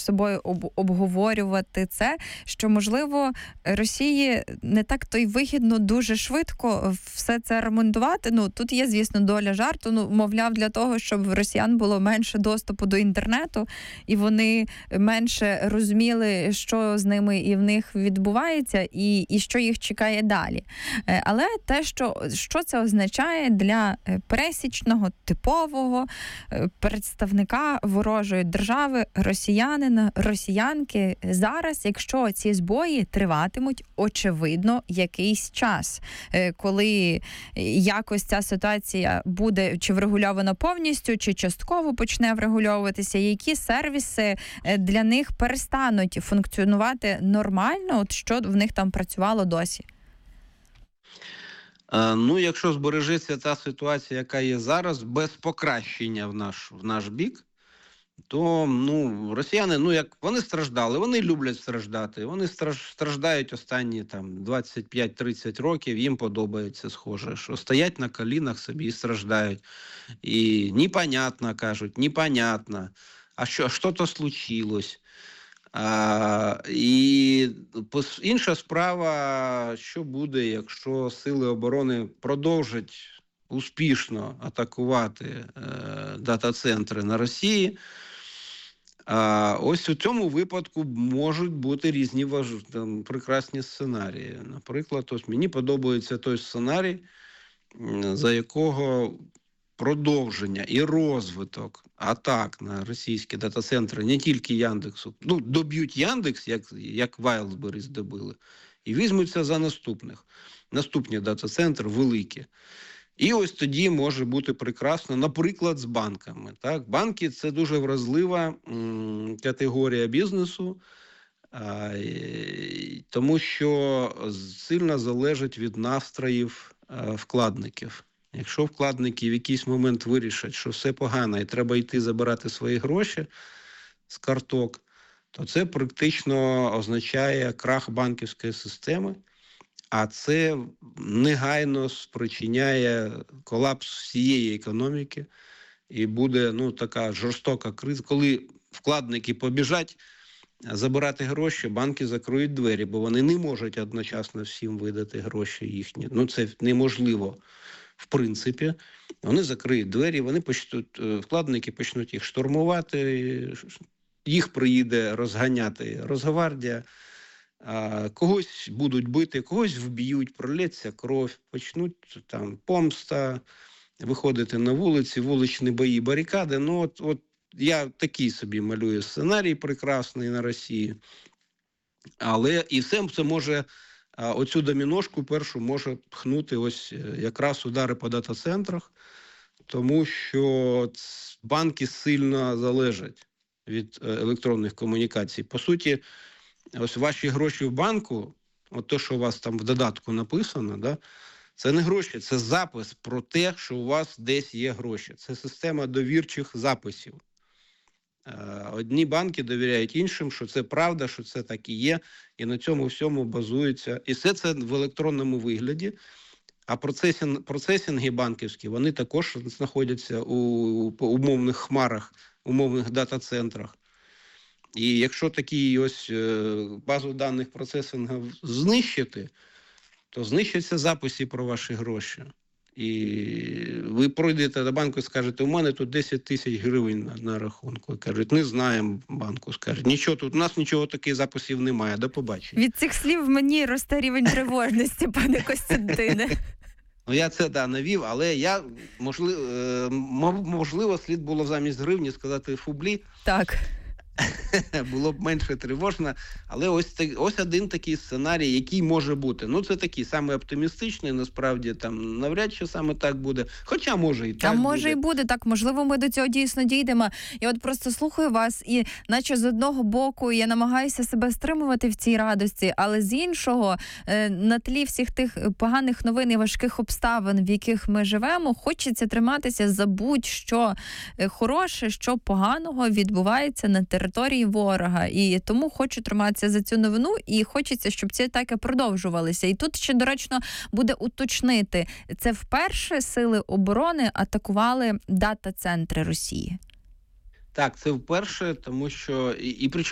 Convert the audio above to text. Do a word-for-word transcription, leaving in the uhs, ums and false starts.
собою об, обговорювати це, що, можливо, Росії не так то й вигідно дуже швидко все це ремонтувати. Ну, тут є, звісно, доля жарту, ну, мовляв, для того, щоб в росіян було менше доступу до інтернету, і вони менше розуміли, що з ними і в них відбувається, і, і що їх чекає далі. Але те, що, що це означає для пересічного, типового представника ворожої держави, росіянина, росіянки, зараз, якщо ці збої триватимуть, очевидно, якийсь час, коли якось ця ситуація буде чи врегульована повністю, чи частково почне врегульовуватися, які сервіси для них перестануть функціонувати нормально, от що в них там працювало досі? Ну, якщо збережеться та ситуація, яка є зараз, без покращення в наш, в наш бік, то, ну, росіяни, ну, як вони страждали, вони люблять страждати, вони страждають останні там двадцять п'ять тридцять років, їм подобається, схоже, що стоять на колінах собі і страждають. І непонятно, кажуть, непонятно, а що, що то случилось. А, і інша справа, що буде, якщо сили оборони продовжать успішно атакувати е, дата-центри на Росії. А, ось у цьому випадку можуть бути різні важ... там, прекрасні сценарії. Наприклад, ось мені подобається той сценарій, за якого продовження і розвиток атак на російські дата-центри, не тільки Яндексу, ну, доб'ють Яндекс, як, як Wildberries добили, і візьмуться за наступних. Наступні дата-центри великі. І ось тоді може бути прекрасно, наприклад, з банками. Так? Банки – це дуже вразлива м, категорія бізнесу, а, і, тому що сильно залежить від настроїв а, вкладників. Якщо вкладники в якийсь момент вирішать, що все погано і треба йти забирати свої гроші з карток, то це практично означає крах банківської системи, а це негайно спричиняє колапс всієї економіки і буде, ну, така жорстока криза. Коли вкладники побіжать забирати гроші, банки закриють двері, бо вони не можуть одночасно всім видати гроші їхні. Ну, це неможливо. В принципі, вони закриють двері, вони почнуть, вкладники почнуть їх штурмувати, їх приїде розганяти Росгвардія, когось будуть бити, когось вб'ють, пролється кров, почнуть там помста, виходити на вулиці, вуличні бої, барикади. Ну, от, от я такий собі малюю сценарій прекрасний на Росії. Але і все це може... А оцю доміношку першу може пхнути ось якраз удари по дата-центрах, тому що банки сильно залежать від електронних комунікацій. По суті, ось ваші гроші в банку, от те, що у вас там в додатку написано, да, це не гроші, це запис про те, що у вас десь є гроші. Це система довірчих записів. Одні банки довіряють іншим, що це правда, що це так і є, і на цьому всьому базується. І все це в електронному вигляді. А процесінг, процесінги банківські, вони також знаходяться у умовних хмарах, умовних дата-центрах. І якщо такі ось базу даних процесингів знищити, то знищаться записи про ваші гроші. І ви пройдете до банку і скажете, у мене тут десять тисяч гривень на, на рахунку. І кажуть, не знаємо, банку скажуть, нічого тут, у нас нічого таких записів немає, до побачення. Від цих слів мені росте рівень тривожності, пане Костянтине. Ну, я це, да, навів, але я, можливо, можливо, слід було замість гривні сказати фублі. Так. Було б менше тривожно, але ось, ось один такий сценарій, який може бути. Ну, це такий саме оптимістичний, насправді, там навряд чи саме так буде, хоча може і так буде. А може буде. і буде так, можливо, ми до цього дійсно дійдемо. Я от просто слухаю вас і наче з одного боку я намагаюся себе стримувати в цій радості, але з іншого, на тлі всіх тих поганих новин і важких обставин, в яких ми живемо, хочеться триматися за будь-що хороше, що поганого відбувається на території території ворога. І тому хочу триматися за цю новину і хочеться, щоб ці атаки продовжувалися. І тут ще доречно буде уточнити, це вперше сили оборони атакували дата-центри Росії? Так, це вперше, тому що і, і причому